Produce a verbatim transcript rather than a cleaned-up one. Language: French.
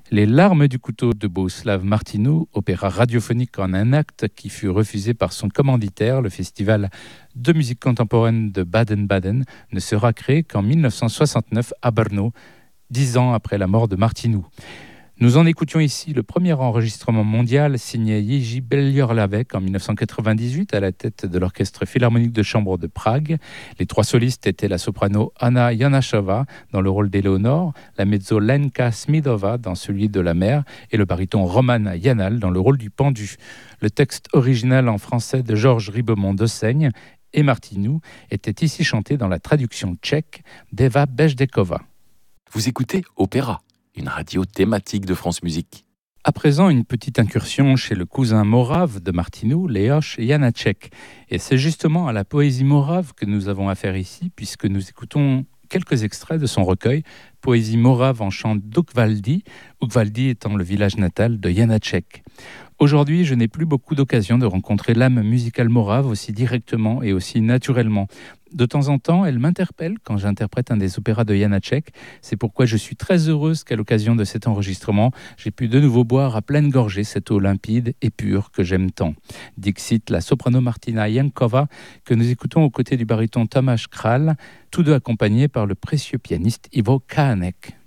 Les larmes du couteau de Bohuslav Martinou, opéra radiophonique en un acte qui fut refusé par son commanditaire, le Festival de musique contemporaine de Baden-Baden, ne sera créé qu'en mille neuf cent soixante-neuf à Brno, dix ans après la mort de Martinou. Nous en écoutions ici le premier enregistrement mondial signé Jiří Bělohlávek en mille neuf cent quatre-vingt-dix-huit à la tête de l'Orchestre philharmonique de chambre de Prague. Les trois solistes étaient la soprano Anna Janashova dans le rôle d'Éléonore, la mezzo Lenka Smidova dans celui de la mère et le baryton Roman Janal dans le rôle du pendu. Le texte original en français de Georges Ribemont d'Osseigne et Martinou était ici chanté dans la traduction tchèque d'Eva Bezdekova. Vous écoutez Opéra, une radio thématique de France Musique. À présent, une petite incursion chez le cousin morave de Martinou, Leoš Janáček. Et c'est justement à la poésie morave que nous avons affaire ici, puisque nous écoutons quelques extraits de son recueil Poésie morave en chant d'Ukvaldi, Ukvaldi étant le village natal de Janáček. Aujourd'hui, je n'ai plus beaucoup d'occasion de rencontrer l'âme musicale morave aussi directement et aussi naturellement. De temps en temps, elle m'interpelle quand j'interprète un des opéras de Janáček. C'est pourquoi je suis très heureuse qu'à l'occasion de cet enregistrement, j'ai pu de nouveau boire à pleine gorgée cette eau limpide et pure que j'aime tant. Dixit la soprano Martina Jankova, que nous écoutons aux côtés du baryton Tomáš Král, tous deux accompagnés par le précieux pianiste Ivo Kánek.